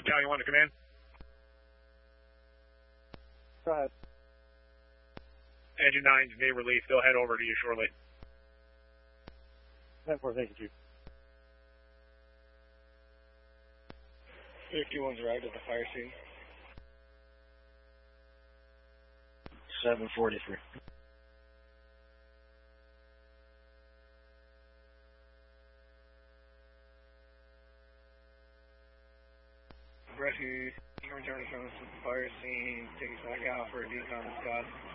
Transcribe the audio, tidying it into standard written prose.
Battalion 1 to command. Go ahead. Engine 9's may release. They'll head over to you shortly. 10-4, thank you, Chief. 51's arrived at the fire scene. 743. Rescue, return to the fire scene, take us back out for a decon, Scott.